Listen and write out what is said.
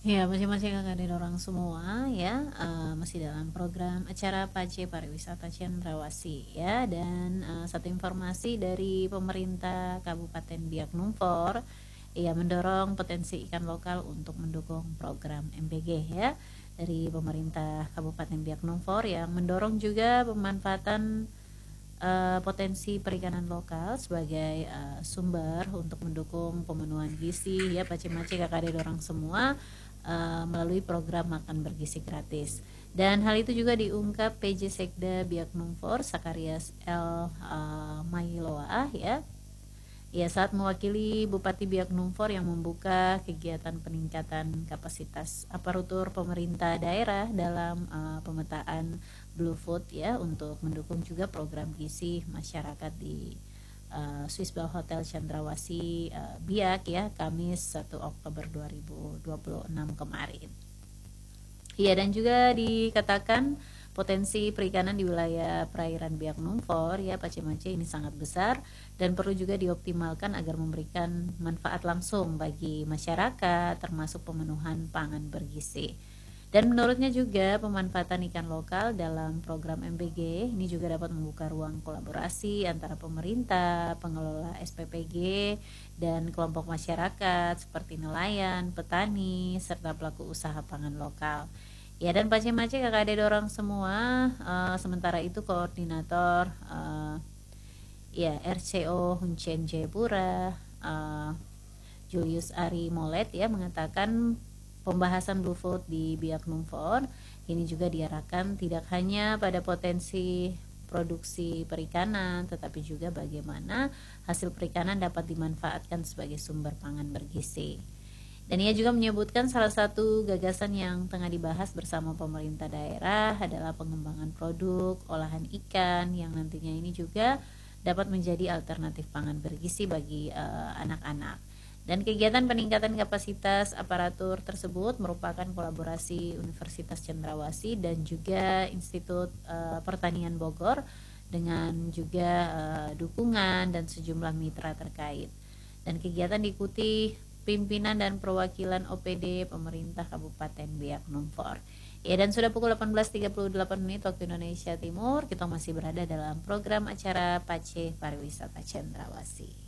Ya, masing-masing kakak dan orang semua ya, masih dalam program acara PACE Pariwisata Cendrawasih ya. Dan satu informasi dari pemerintah Kabupaten Biak Numfor, ya mendorong potensi ikan lokal untuk mendukung program MBG ya. Dari pemerintah Kabupaten Biak Numfor yang mendorong juga pemanfaatan potensi perikanan lokal sebagai sumber untuk mendukung pemenuhan gizi ya pace-mace kakak dan orang semua melalui program makan bergizi gratis. Dan hal itu juga diungkap PJ Sekda Biak Numfor Sakarias L Mailoa ya saat mewakili Bupati Biak Numfor yang membuka kegiatan peningkatan kapasitas aparatur pemerintah daerah dalam pemetaan Blue Food ya untuk mendukung juga program gizi masyarakat di Swissbell Hotel Cendrawasih Biak ya Kamis 1 Oktober 2026 kemarin. Iya, dan juga dikatakan potensi perikanan di wilayah perairan Biak Numfor ya Pace-Mace ini sangat besar dan perlu juga dioptimalkan agar memberikan manfaat langsung bagi masyarakat termasuk pemenuhan pangan bergizi. Dan menurutnya juga pemanfaatan ikan lokal dalam program MBG ini juga dapat membuka ruang kolaborasi antara pemerintah, pengelola SPPG, dan kelompok masyarakat seperti nelayan, petani, serta pelaku usaha pangan lokal. Ya, dan pace-mace kakak adik orang semua, sementara itu koordinator ya RCO Huncen Jayapura, Julius Ari Molet ya mengatakan pembahasan Blue Food di Biak Numfor ini juga diarahkan tidak hanya pada potensi produksi perikanan tetapi juga bagaimana hasil perikanan dapat dimanfaatkan sebagai sumber pangan bergizi. Dan ia juga menyebutkan salah satu gagasan yang tengah dibahas bersama pemerintah daerah adalah pengembangan produk olahan ikan yang nantinya ini juga dapat menjadi alternatif pangan bergizi bagi anak-anak. Dan kegiatan peningkatan kapasitas aparatur tersebut merupakan kolaborasi Universitas Cendrawasih dan juga Institut Pertanian Bogor dengan juga dukungan dan sejumlah mitra terkait. Dan kegiatan diikuti pimpinan dan perwakilan OPD pemerintah Kabupaten Biak Numfor. Ya, dan sudah pukul 18.38 waktu Indonesia Timur, kita masih berada dalam program acara PACE Pariwisata Cendrawasih.